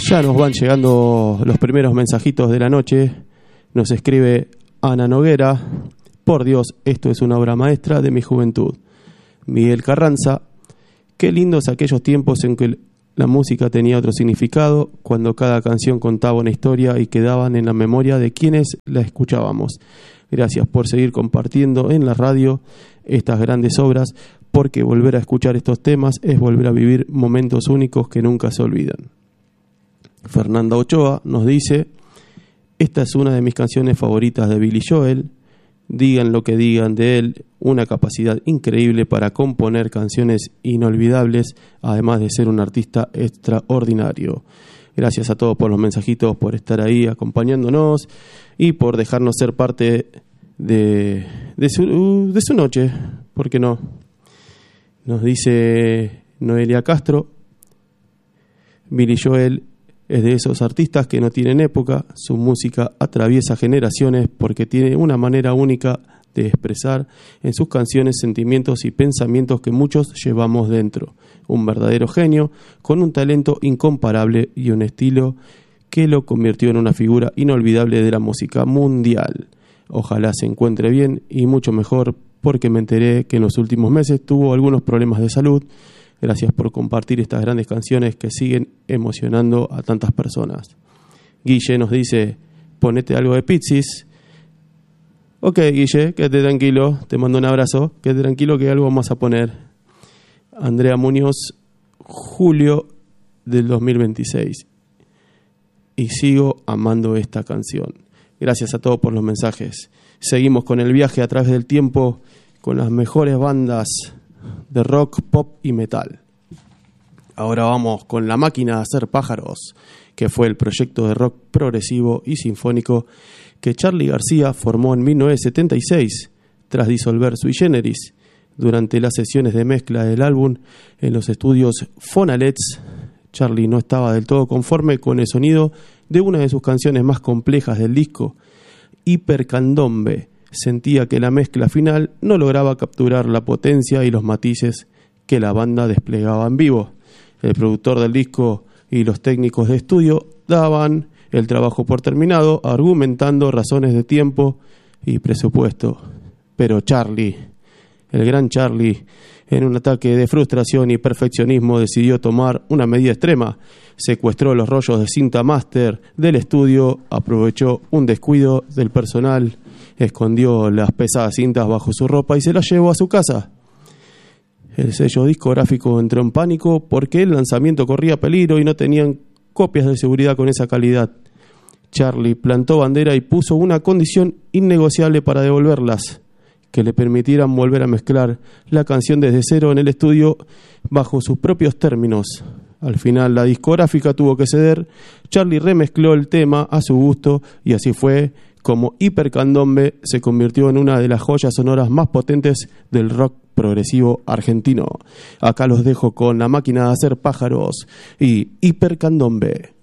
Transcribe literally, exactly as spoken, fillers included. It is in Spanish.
Ya nos van llegando los primeros mensajitos de la noche. Nos escribe Ana Noguera: por Dios, esto es una obra maestra de mi juventud. Miguel Carranza: qué lindos aquellos tiempos en que la música tenía otro significado, cuando cada canción contaba una historia y quedaban en la memoria de quienes la escuchábamos. Gracias por seguir compartiendo en la radio estas grandes obras, porque volver a escuchar estos temas es volver a vivir momentos únicos que nunca se olvidan. Fernanda Ochoa nos dice: esta es una de mis canciones favoritas de Billy Joel. Digan lo que digan de él, una capacidad increíble para componer canciones inolvidables, además de ser un artista extraordinario. Gracias a todos por los mensajitos, por estar ahí acompañándonos y por dejarnos ser parte de, de, su, de su noche. ¿Por qué no? Nos dice Noelia Castro: Billy Joel es de esos artistas que no tienen época, su música atraviesa generaciones porque tiene una manera única de expresar en sus canciones sentimientos y pensamientos que muchos llevamos dentro. Un verdadero genio, con un talento incomparable y un estilo que lo convirtió en una figura inolvidable de la música mundial. Ojalá se encuentre bien y mucho mejor, porque me enteré que en los últimos meses tuvo algunos problemas de salud. Gracias por compartir estas grandes canciones que siguen emocionando a tantas personas. Guille nos dice: ponete algo de Pixies. Ok, Guille, quédate tranquilo, te mando un abrazo, quédate tranquilo que algo vamos a poner. Andrea Muñoz: julio del dos mil veintiséis. Y sigo amando esta canción. Gracias a todos por los mensajes. Seguimos con el viaje a través del tiempo con las mejores bandas de rock, pop y metal. Ahora vamos con La Máquina de Hacer Pájaros, que fue el proyecto de rock progresivo y sinfónico que Charly García formó en mil novecientos setenta y seis, tras disolver Sui Generis. Durante las sesiones de mezcla del álbum en los estudios Fonalets, Charly no estaba del todo conforme con el sonido de una de sus canciones más complejas del disco, Hipercandombe. Sentía que la mezcla final no lograba capturar la potencia y los matices que la banda desplegaba en vivo. El productor del disco y los técnicos de estudio daban el trabajo por terminado, argumentando razones de tiempo y presupuesto. Pero Charly, el gran Charly, en un ataque de frustración y perfeccionismo, decidió tomar una medida extrema. Secuestró los rollos de cinta máster del estudio, aprovechó un descuido del personal, escondió las pesadas cintas bajo su ropa y se las llevó a su casa. El sello discográfico entró en pánico porque el lanzamiento corría peligro y no tenían copias de seguridad con esa calidad. Charly plantó bandera y puso una condición innegociable para devolverlas: que le permitieran volver a mezclar la canción desde cero en el estudio bajo sus propios términos. Al final la discográfica tuvo que ceder. Charly remezcló el tema a su gusto y así fue como Hipercandombe se convirtió en una de las joyas sonoras más potentes del rock progresivo argentino. Acá los dejo con La Máquina de Hacer Pájaros y Hipercandombe.